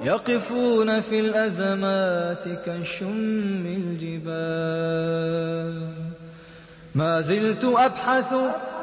يقفون في الأزمات كالشم الجبال. ما زلت أبحث